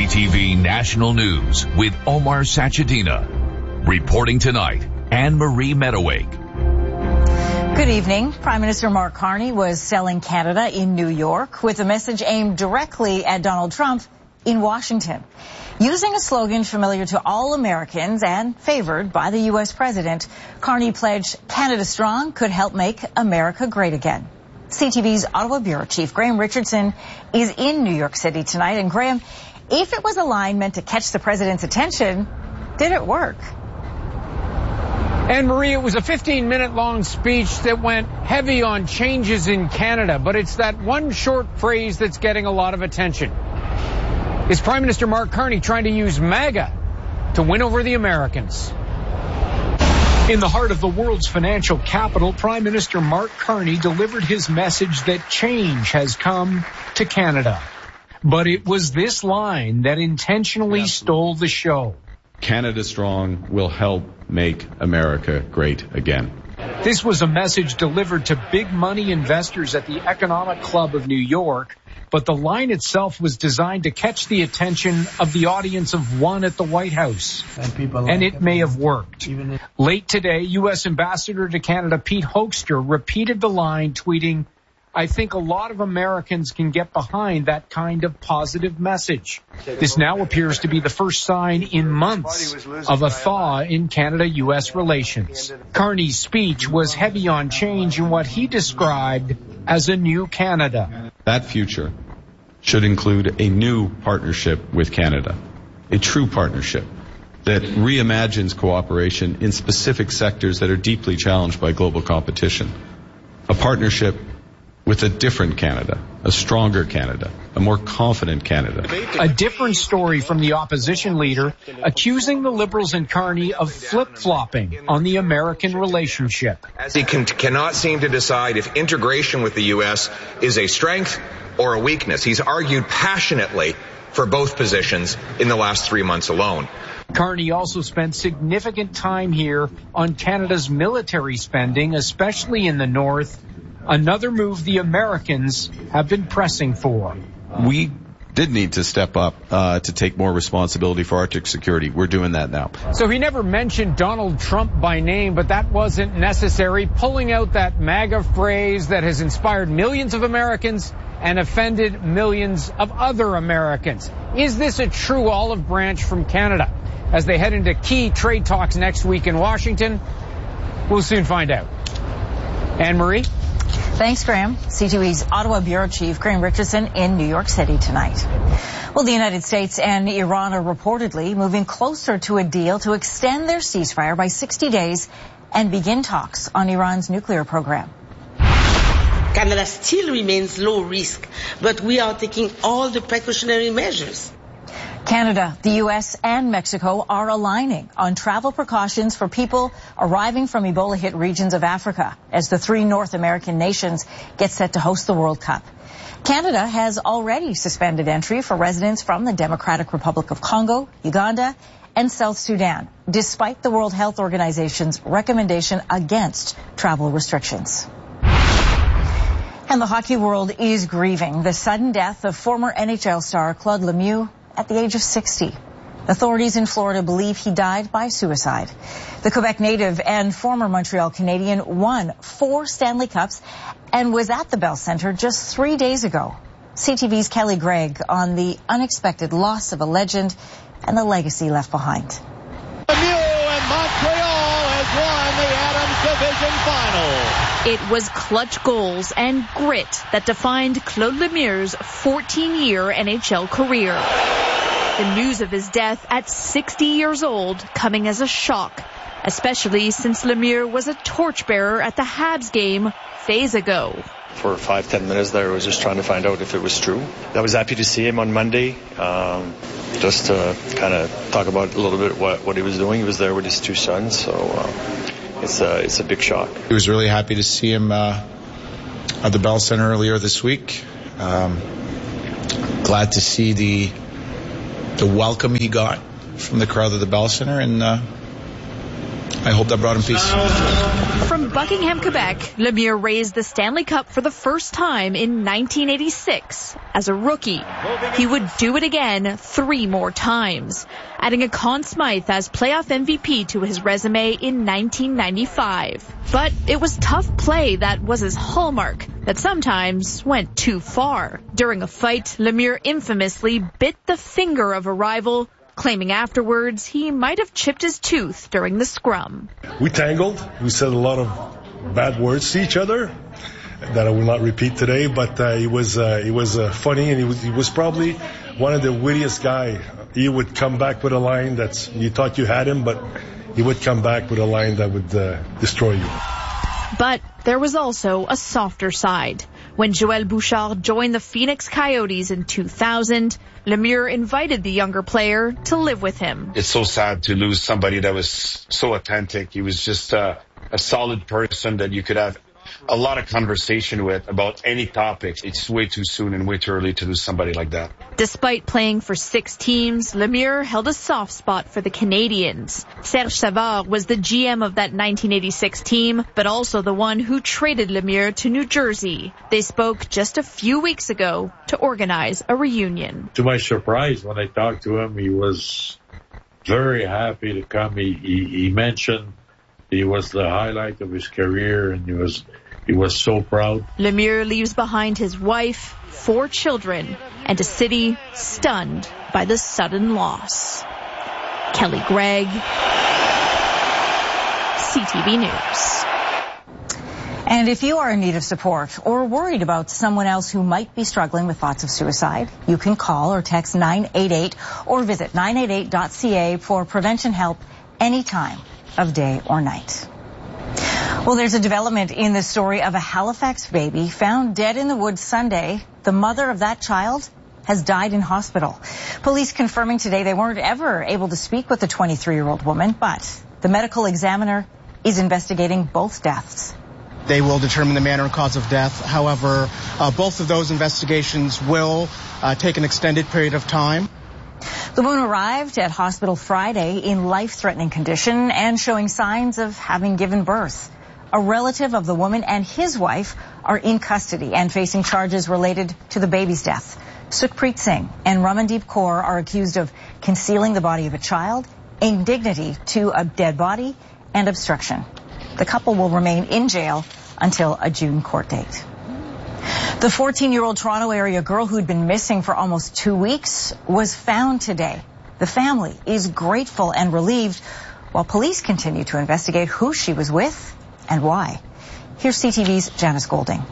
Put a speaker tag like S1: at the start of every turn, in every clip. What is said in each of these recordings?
S1: CTV National News with Omar Sachedina. Reporting tonight, Anne-Marie Meadowake.
S2: Good evening. Prime Minister Mark Carney was selling Canada in New York with a message aimed directly at Donald Trump in Washington. Using a slogan familiar to all Americans and favored by the U.S. president, Carney pledged Canada Strong could help make America great again. CTV's Ottawa Bureau Chief Graham Richardson is in New York City tonight. And Graham, if it was a line meant to catch the president's attention, did it work?
S3: Anne-Marie, it was a 15-minute long speech that went heavy on changes in Canada, but it's that one short phrase that's getting a lot of attention. Is Prime Minister Mark Carney trying to use MAGA to win over the Americans?
S4: In the heart of the world's financial capital, Prime Minister Mark Carney delivered his message that change has come to Canada. But it was this line that intentionally stole the show.
S5: Canada Strong will help make America great again.
S4: This was a message delivered to big money investors at the Economic Club of New York, but the line itself was designed to catch the attention of the audience of one at the White House. And it may have worked. Late today, U.S. Ambassador to Canada Pete Hoekstra repeated the line, tweeting, "I think a lot of Americans can get behind that kind of positive message." This now appears to be the first sign in months of a thaw in Canada-U.S. relations. Carney's speech was heavy on change in what he described as a new Canada.
S5: That future should include a new partnership with Canada, a true partnership that reimagines cooperation in specific sectors that are deeply challenged by global competition, a partnership with a different Canada, a stronger Canada, a more confident Canada.
S4: A different story from the opposition leader accusing the Liberals and Carney of flip-flopping on the American relationship.
S6: As he cannot seem to decide if integration with the U.S. is a strength or a weakness. He's argued passionately for both positions in the last 3 months alone.
S4: Carney also spent significant time here on Canada's military spending, especially in the north, another move the Americans have been pressing for.
S5: We did need to step up to take more responsibility for Arctic security. We're doing that now.
S3: So he never mentioned Donald Trump by name, but that wasn't necessary. Pulling out that MAGA phrase that has inspired millions of Americans and offended millions of other Americans. Is this a true olive branch from Canada? As they head into key trade talks next week in Washington, we'll soon find out. Anne-Marie?
S2: Thanks, Graham. CTV's Ottawa Bureau Chief Graham Richardson in New York City tonight. Well, the United States and Iran are reportedly moving closer to a deal to extend their ceasefire by 60 days and begin talks on Iran's nuclear program.
S7: Canada still remains low risk, but we are taking all the precautionary measures.
S2: Canada, the U.S., and Mexico are aligning on travel precautions for people arriving from Ebola-hit regions of Africa as the three North American nations get set to host the World Cup. Canada has already suspended entry for residents from the Democratic Republic of Congo, Uganda, and South Sudan, despite the World Health Organization's recommendation against travel restrictions. And the hockey world is grieving the sudden death of former NHL star Claude Lemieux at the age of 60. Authorities in Florida believe he died by suicide. The Quebec native and former Montreal Canadian won 4 Stanley Cups and was at the Bell Centre just 3 days ago. CTV's Kelly Gregg on the unexpected loss of a legend and the legacy left behind.
S8: Lemieux and Montreal has won the Adams Division Final.
S9: It was clutch goals and grit that defined Claude Lemieux's 14-year NHL career. The news of his death at 60 years old coming as a shock, especially since Lemieux was a torchbearer at the Habs game days ago.
S10: For 5-10 minutes there, I was just trying to find out if it was true. I was happy to see him on Monday, just to kind of talk about a little bit what he was doing. He was there with his 2 sons, so it's a big shock.
S11: I was really happy to see him at the Bell Centre earlier this week. Glad to see the welcome he got from the crowd at the Bell Centre, and I hope that brought him peace.
S9: From Buckingham, Quebec, Lemieux raised the Stanley Cup for the first time in 1986 as a rookie. He would do it again 3 more times, adding a Conn Smythe as playoff MVP to his resume in 1995. But it was tough play that was his hallmark, that sometimes went too far. During a fight, Lemieux infamously bit the finger of a rival, claiming afterwards he might have chipped his tooth during the scrum.
S12: We tangled. We said a lot of bad words to each other that I will not repeat today, but it was funny, and he was probably one of the wittiest guy. He would come back with a line that you thought you had him, but he would come back with a line that would destroy you.
S9: But there was also a softer side. When Joël Bouchard joined the Phoenix Coyotes in 2000, Lemieux invited the younger player to live with him.
S13: It's so sad to lose somebody that was so authentic. He was just a solid person that you could have a lot of conversation with about any topic. It's way too soon and way too early to lose somebody like that.
S9: Despite playing for 6 teams, Lemieux held a soft spot for the Canadiens. Serge Savard was the GM of that 1986 team, but also the one who traded Lemieux to New Jersey. They spoke just a few weeks ago to organize a reunion.
S14: To my surprise, when I talked to him, he was very happy to come. He mentioned he was the highlight of his career, and he was so proud.
S9: Lemieux leaves behind his wife, 4 children, and a city stunned by the sudden loss. Kelly Gregg, CTV News.
S2: And if you are in need of support or worried about someone else who might be struggling with thoughts of suicide, you can call or text 988 or visit 988.ca for prevention help any time of day or night. Well, there's a development in the story of a Halifax baby found dead in the woods Sunday. The mother of that child has died in hospital. Police confirming today they weren't ever able to speak with the 23-year-old woman, but the medical examiner is investigating both deaths.
S15: They will determine the manner and cause of death. However, both of those investigations will take an extended period of time.
S2: The woman arrived at hospital Friday in life-threatening condition and showing signs of having given birth. A relative of the woman and his wife are in custody and facing charges related to the baby's death. Sukhpreet Singh and Ramandeep Kaur are accused of concealing the body of a child, indignity to a dead body, and obstruction. The couple will remain in jail until a June court date. The 14-year-old Toronto area girl who'd been missing for almost 2 weeks was found today. The family is grateful and relieved while police continue to investigate who she was with and why. Here's CTV's Janice Golding.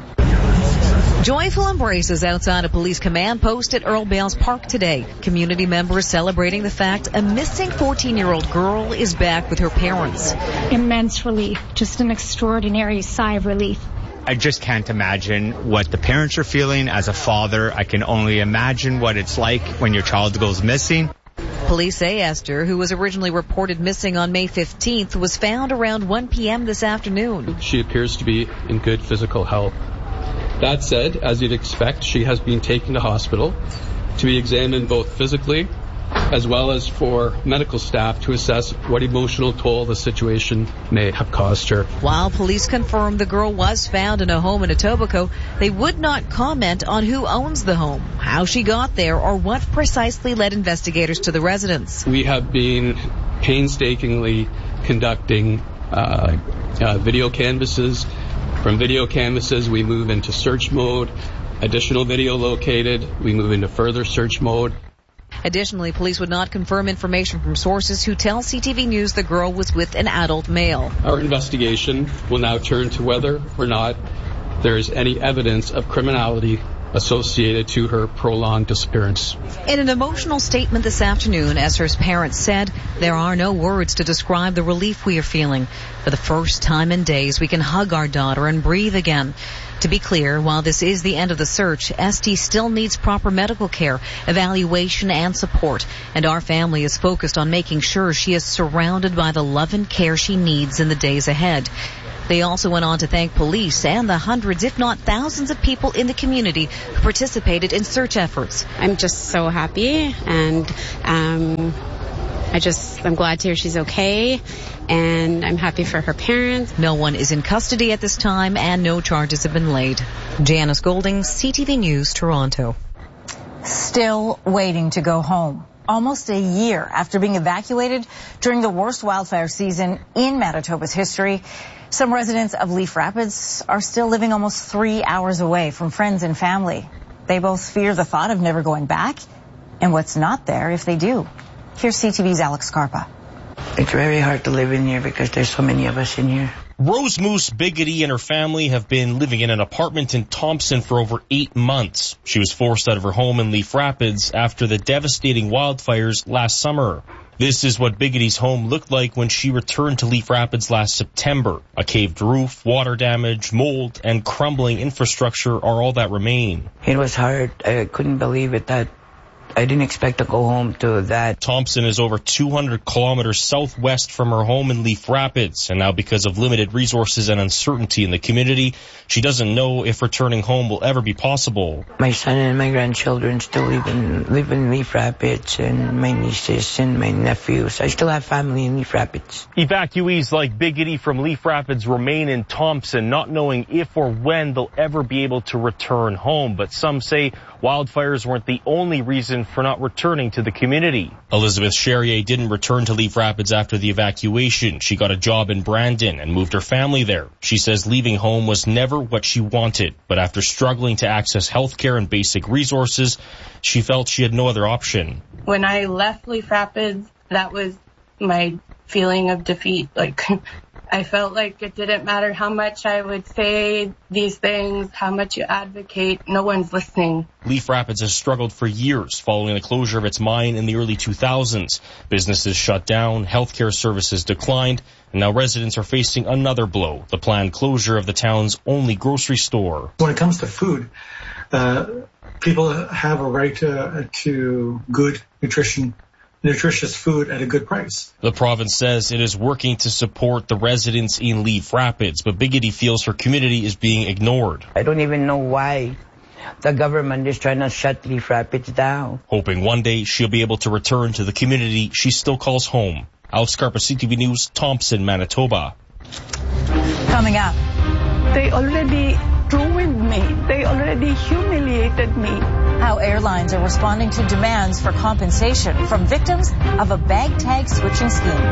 S16: Joyful embraces outside a police command post at Earl Bales Park today. Community members celebrating the fact a missing 14-year-old girl is back with her parents.
S17: Immense relief, just an extraordinary sigh of relief.
S18: I just can't imagine what the parents are feeling. As a father, I can only imagine what it's like when your child goes missing.
S16: Police say Esther, who was originally reported missing on May 15th, was found around 1 p.m. this afternoon.
S19: She appears to be in good physical health. That said, as you'd expect, she has been taken to hospital to be examined both physically as well as for medical staff to assess what emotional toll the situation may have caused her.
S16: While police confirmed the girl was found in a home in Etobicoke, they would not comment on who owns the home, how she got there, or what precisely led investigators to the residence.
S19: We have been painstakingly conducting video canvasses. From video canvases, we move into search mode. Additional video located, we move into further search mode.
S16: Additionally, police would not confirm information from sources who tell CTV News the girl was with an adult male.
S19: Our investigation will now turn to whether or not there is any evidence of criminality associated to her prolonged disappearance.
S16: In an emotional statement this afternoon, Esther's parents said, "There are no words to describe the relief we are feeling. For the first time in days, we can hug our daughter and breathe again." To be clear, while this is the end of the search, Esty still needs proper medical care, evaluation, and support, and our family is focused on making sure she is surrounded by the love and care she needs in the days ahead. They also went on to thank police and the hundreds, if not thousands, of people in the community who participated in search efforts.
S20: I'm just so happy, and I'm glad to hear she's okay, and I'm happy for her parents.
S16: No one is in custody at this time, and no charges have been laid. Janice Golding, CTV News, Toronto.
S2: Still waiting to go home. Almost a year after being evacuated during the worst wildfire season in Manitoba's history, some residents of Leaf Rapids are still living almost 3 hours away from friends and family. They both fear the thought of never going back and what's not there if they do. Here's CTV's Alex Scarpa.
S21: It's very hard to live in here because there's so many of us in here.
S22: Rose Moose Biggity and her family have been living in an apartment in Thompson for over 8 months. She was forced out of her home in Leaf Rapids after the devastating wildfires last summer. This is what Biggity's home looked like when she returned to Leaf Rapids last September. A caved roof, water damage, mold, and crumbling infrastructure are all that remain.
S21: It was hard. I couldn't believe it that I didn't expect to go home to that.
S22: Thompson is over 200 kilometers southwest from her home in Leaf Rapids, and now because of limited resources and uncertainty in the community, she doesn't know if returning home will ever be possible.
S21: My son and my grandchildren still live in Leaf Rapids, and my nieces and my nephews. I still have family in Leaf Rapids.
S22: Evacuees like Biggity from Leaf Rapids remain in Thompson, not knowing if or when they'll ever be able to return home. But some say wildfires weren't the only reason for not returning to the community. Elizabeth Charrier didn't return to Leaf Rapids after the evacuation. She got a job in Brandon and moved her family there. She says leaving home was never what she wanted, but after struggling to access healthcare and basic resources, she felt she had no other option.
S23: When I left Leaf Rapids, that was my feeling of defeat. I felt like it didn't matter how much I would say these things, how much you advocate, no one's listening.
S22: Leaf Rapids has struggled for years following the closure of its mine in the early 2000s. Businesses shut down, healthcare services declined, and now residents are facing another blow, the planned closure of the town's only grocery store.
S24: When it comes to food, people have a right to good nutritious food at a good price.
S22: The province says it is working to support the residents in Leaf Rapids, but Biggity feels her community is being ignored.
S21: I don't even know why the government is trying to shut Leaf Rapids down.
S22: Hoping one day she'll be able to return to the community she still calls home. Alex Scarpa, CTV News, Thompson, Manitoba.
S2: Coming up.
S25: They already ruined me. They already humiliated me.
S2: How airlines are responding to demands for compensation from victims of a bag tag switching scheme.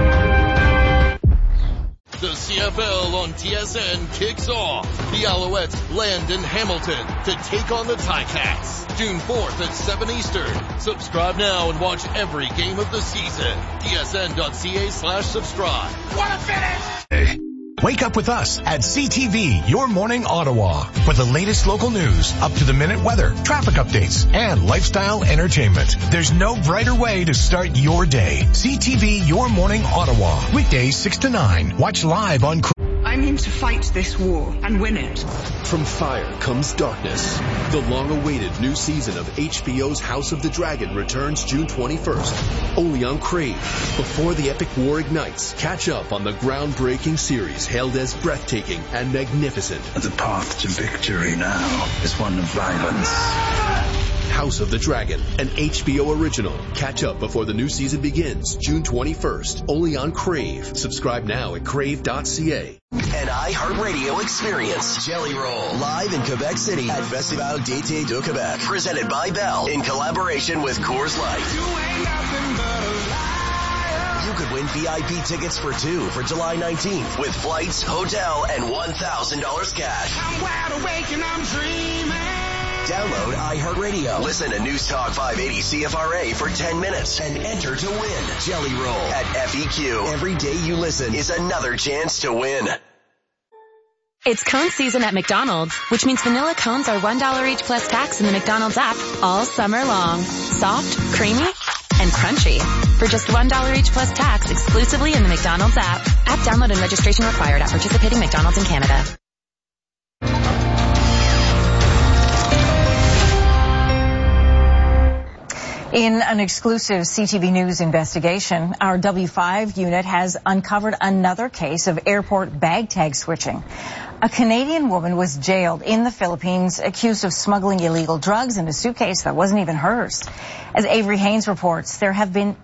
S8: The CFL on TSN kicks off. The Alouettes land in Hamilton to take on the Ticats. June 4th at 7 Eastern. Subscribe now and watch every game of the season. tsn.ca/subscribe. What a finish!
S26: Hey. Wake up with us at CTV, Your Morning Ottawa, for the latest local news, up-to-the-minute weather, traffic updates, and lifestyle entertainment. There's no brighter way to start your day. CTV, Your Morning Ottawa, weekdays 6 to 9. Watch live on...
S27: I'm in to fight this war and win it.
S28: From fire comes darkness. The long-awaited new season of HBO's House of the Dragon returns June 21st, only on Crave. Before the epic war ignites, catch up on the groundbreaking series hailed as breathtaking and magnificent.
S29: The path to victory now is one of violence.
S28: House of the Dragon, an HBO original. Catch up before the new season begins, June 21st, only on Crave. Subscribe now at crave.ca.
S30: An iHeartRadio experience. Jelly Roll, live in Quebec City at Festival d'Été de Québec. Presented by Bell in collaboration with Coors Light. You could win VIP tickets for 2 for July 19th with flights, hotel, and $1,000 cash.
S27: I'm wide awake and I'm dreaming.
S30: Download iHeartRadio. Listen to News Talk 580 CFRA for 10 minutes and enter to win. Jelly Roll at FEQ. Every day you listen is another chance to win.
S31: It's cone season at McDonald's, which means vanilla cones are $1 each plus tax in the McDonald's app all summer long. Soft, creamy, and crunchy. For just $1 each plus tax exclusively in the McDonald's app. App download and registration required at participating McDonald's in Canada.
S2: In an exclusive CTV News investigation, our W5 unit has uncovered another case of airport bag tag switching. A Canadian woman was jailed in the Philippines accused of smuggling illegal drugs in a suitcase that wasn't even hers. As Avery Haynes reports, there have been